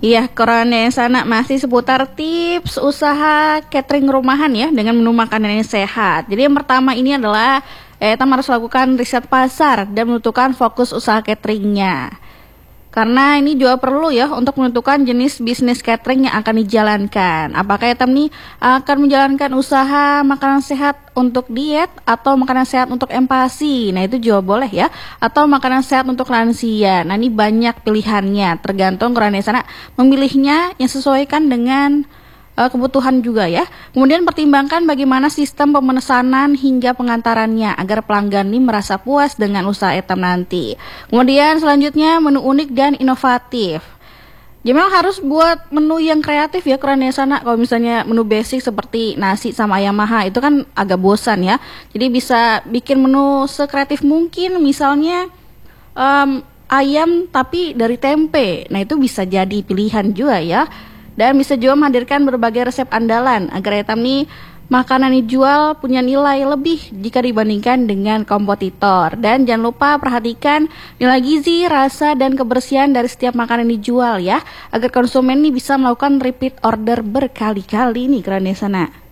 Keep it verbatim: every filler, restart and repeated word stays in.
Iya, Korone sana masih seputar tips usaha catering rumahan ya dengan menu makanan yang sehat. Jadi yang pertama ini adalah eh, kita harus lakukan riset pasar dan menentukan fokus usaha cateringnya. Karena ini juga perlu ya untuk menentukan jenis bisnis catering yang akan dijalankan. Apakah Etam nih akan menjalankan usaha makanan sehat untuk diet atau makanan sehat untuk empasi. Nah itu juga boleh ya. Atau makanan sehat untuk lansia. Nah ini banyak pilihannya. Tergantung Korone sana memilihnya yang sesuaikan dengan uh, kebutuhan juga ya. Kemudian pertimbangkan bagaimana sistem pemesanan hingga pengantarannya agar pelanggan ini merasa puas dengan usaha Etam nanti. Kemudian selanjutnya menu unik dan inovatif. Ya memang harus buat menu yang kreatif ya Korone sana. Kalau misalnya menu basic seperti nasi sama ayam maha itu kan agak bosan ya. Jadi bisa bikin menu sekreatif mungkin, misalnya um, ayam tapi dari tempe. Nah itu bisa jadi pilihan juga ya. Dan bisa juga menghadirkan berbagai resep andalan agar Etam nih makanan dijual punya nilai lebih jika dibandingkan dengan kompetitor. Dan jangan lupa perhatikan nilai gizi, rasa, dan kebersihan dari setiap makanan dijual ya, agar konsumen nih bisa melakukan repeat order berkali-kali nih Korone sana.